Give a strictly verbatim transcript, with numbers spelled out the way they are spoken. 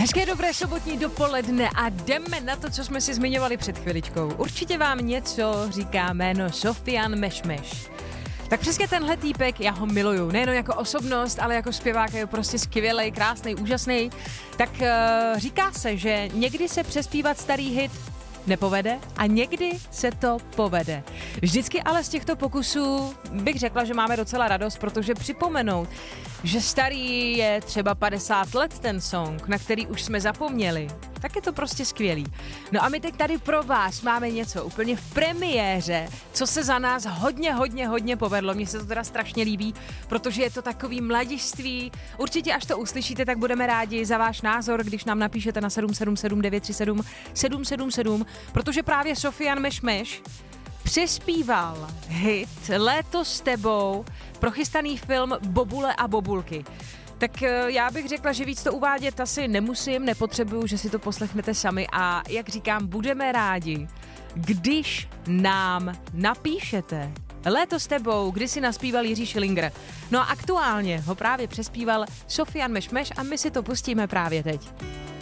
Hezké dobré sobotní dopoledne a jdeme na to, co jsme si zmiňovali před chviličkou. Určitě vám něco říká jméno Sofian Mešmeš. Tak přesně tenhle týpek, já ho miluju, nejen jako osobnost, ale jako zpěvák je prostě skvělej, krásnej, úžasný. Tak uh, říká se, že někdy se přespívat starý hit nepovede a někdy se to povede. Vždycky ale z těchto pokusů bych řekla, že máme docela radost, protože připomenout, že starý je třeba padesát let ten song, na který už jsme zapomněli, tak je to prostě skvělý. No a my teď tady pro vás máme něco úplně v premiéře, co se za nás hodně, hodně, hodně povedlo. Mně se to teda strašně líbí, protože je to takový mladiství. Určitě až to uslyšíte, tak budeme rádi za váš názor, když nám napíšete na sedm sedm sedm devět tři sedm sedm sedm sedm, protože právě Sofian Mešmeš přespíval hit Léto s tebou pro chystaný film Bobule a bobulky. Tak já bych řekla, že víc to uvádět asi nemusím, nepotřebuju, že si to poslechnete sami a jak říkám, budeme rádi, když nám napíšete Léto s tebou, kdy si naspíval Jiří Schillinger. No a aktuálně ho právě přespíval Sofian Mešmeš a my si to pustíme právě teď.